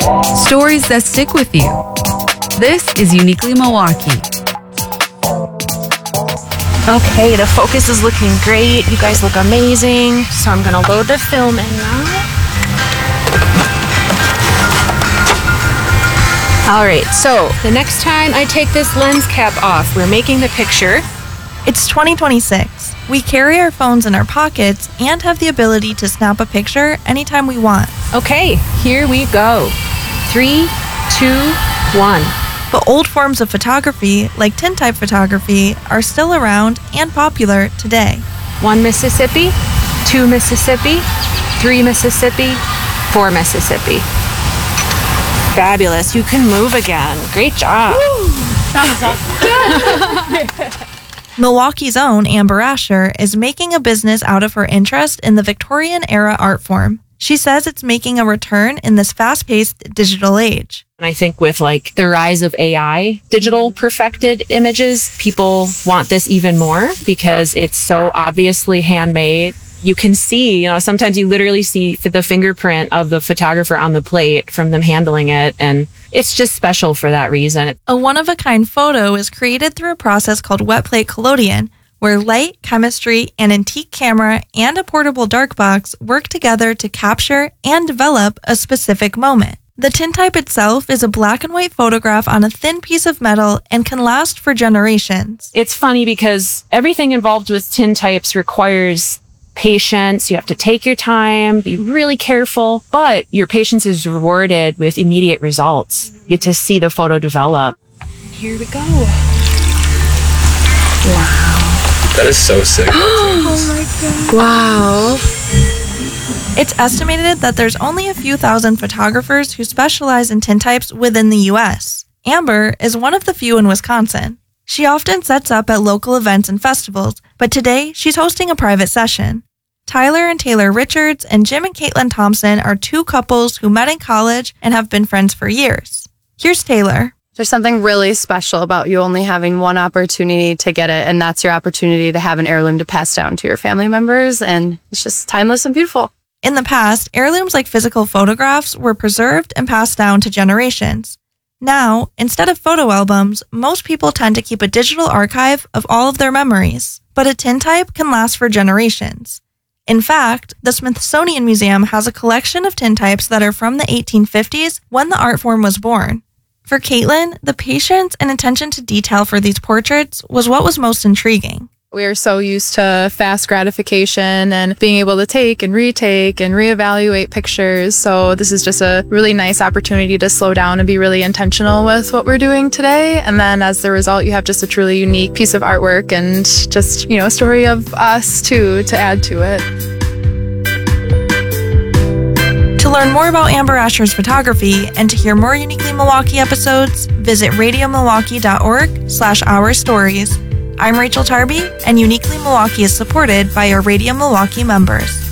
Stories that stick with you. This is Uniquely Milwaukee. Okay, the focus is looking great. You guys look amazing. So I'm going to load the film in now. All right, so the next time I take this lens cap off, we're making the picture. It's 2026. We carry our phones in our pockets and have the ability to snap a picture anytime we want. Okay, here we go. 3, 2, 1. But old forms of photography, like tintype photography, are still around and popular today. 1 Mississippi, 2 Mississippi, 3 Mississippi, 4 Mississippi. Fabulous. You can move again. Great job. Milwaukee's own Amber Asher is making a business out of her interest in the Victorian-era art form. She says it's making a return in this fast-paced digital age. And I think with like the rise of AI, digital perfected images, people want this even more because it's so obviously handmade. You can see, sometimes you literally see the fingerprint of the photographer on the plate from them handling it. And it's just special for that reason. A one-of-a-kind photo is created through a process called wet plate collodion, where light, chemistry, an antique camera, and a portable dark box work together to capture and develop a specific moment. The tintype itself is a black and white photograph on a thin piece of metal and can last for generations. It's funny because everything involved with tintypes requires patience. You have to take your time, be really careful, but your patience is rewarded with immediate results. You get to see the photo develop. Here we go. Wow. That is so sick. Oh my God. Wow. It's estimated that there's only a few thousand photographers who specialize in tintypes within the U.S. Amber is one of the few in Wisconsin. She often sets up at local events and festivals, but today she's hosting a private session. Tyler and Taylor Richards and Jim and Caitlin Thompson are two couples who met in college and have been friends for years. Here's Taylor. There's something really special about you only having one opportunity to get it, and that's your opportunity to have an heirloom to pass down to your family members, and it's just timeless and beautiful. In the past, heirlooms like physical photographs were preserved and passed down to generations. Now, instead of photo albums, most people tend to keep a digital archive of all of their memories, but a tintype can last for generations. In fact, the Smithsonian Museum has a collection of tintypes that are from the 1850s when the art form was born. For Caitlin, the patience and attention to detail for these portraits was what was most intriguing. We are so used to fast gratification and being able to take and retake and reevaluate pictures. So this is just a really nice opportunity to slow down and be really intentional with what we're doing today. And then as the result, you have just a truly unique piece of artwork and just, a story of us too to add to it. To learn more about Amber Asher's photography and to hear more Uniquely Milwaukee episodes, visit radiomilwaukee.org/ourstories. I'm Rachel Tarby, and Uniquely Milwaukee is supported by our Radio Milwaukee members.